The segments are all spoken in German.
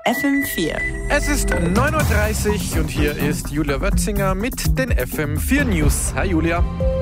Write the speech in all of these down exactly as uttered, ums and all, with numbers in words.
F M vier. Es ist neun Uhr dreißig und hier ist Julia Wötzinger mit den F M vier News. Hi Julia.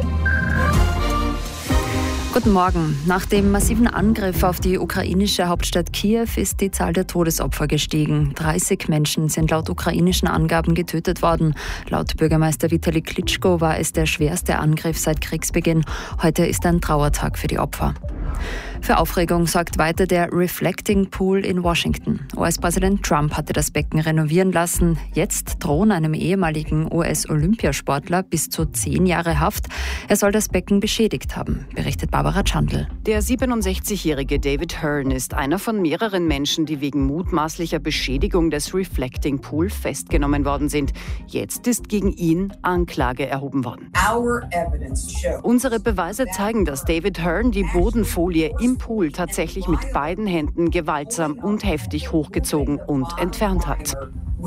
Guten Morgen. Nach dem massiven Angriff auf die ukrainische Hauptstadt Kiew ist die Zahl der Todesopfer gestiegen. dreißig Menschen sind laut ukrainischen Angaben getötet worden. Laut Bürgermeister Vitali Klitschko war es der schwerste Angriff seit Kriegsbeginn. Heute ist ein Trauertag für die Opfer. Für Aufregung sorgt weiter der Reflecting Pool in Washington. U S-Präsident Trump hatte das Becken renovieren lassen. Jetzt drohen einem ehemaligen U S-Olympiasportler bis zu zehn Jahre Haft. Er soll das Becken beschädigt haben, berichtet Barbara Chandl. Der siebenundsechzigjährige David Hearn ist einer von mehreren Menschen, die wegen mutmaßlicher Beschädigung des Reflecting Pool festgenommen worden sind. Jetzt ist gegen ihn Anklage erhoben worden. Unsere Beweise zeigen, dass David Hearn die Bodenfolie im Pool tatsächlich mit beiden Händen gewaltsam und heftig hochgezogen und entfernt hat,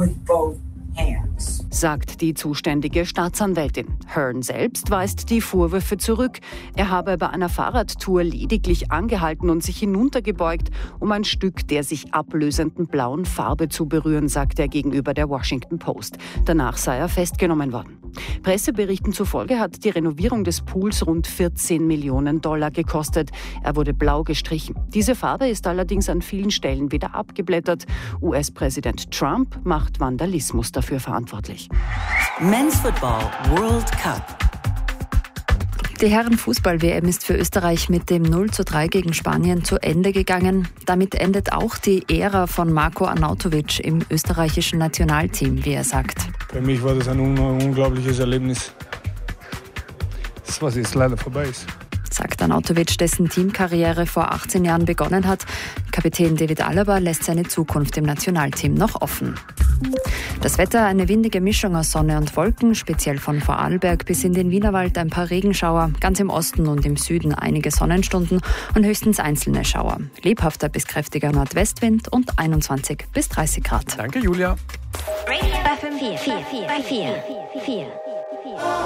sagt die zuständige Staatsanwältin. Hearn selbst weist die Vorwürfe zurück. Er habe bei einer Fahrradtour lediglich angehalten und sich hinuntergebeugt, um ein Stück der sich ablösenden blauen Farbe zu berühren, sagt er gegenüber der Washington Post. Danach sei er festgenommen worden. Presseberichten zufolge hat die Renovierung des Pools rund vierzehn Millionen Dollar gekostet. Er wurde blau gestrichen. Diese Farbe ist allerdings an vielen Stellen wieder abgeblättert. U S-Präsident Trump macht Vandalismus dafür verantwortlich. Men's Football World Cup. Die Herren-Fußball-W M ist für Österreich mit dem null zu drei gegen Spanien zu Ende gegangen. Damit endet auch die Ära von Marko Arnautovic im österreichischen Nationalteam, wie er sagt. Für mich war das ein un- unglaubliches Erlebnis, das was jetzt leider vorbei ist. Sagt Arnautovic, dessen Teamkarriere vor achtzehn Jahren begonnen hat. Kapitän David Alaba lässt seine Zukunft im Nationalteam noch offen. Das Wetter, eine windige Mischung aus Sonne und Wolken, speziell von Vorarlberg bis in den Wienerwald ein paar Regenschauer, ganz im Osten und im Süden einige Sonnenstunden und höchstens einzelne Schauer. Lebhafter bis kräftiger Nordwestwind und einundzwanzig bis dreißig Grad. Danke Julia. F M vier.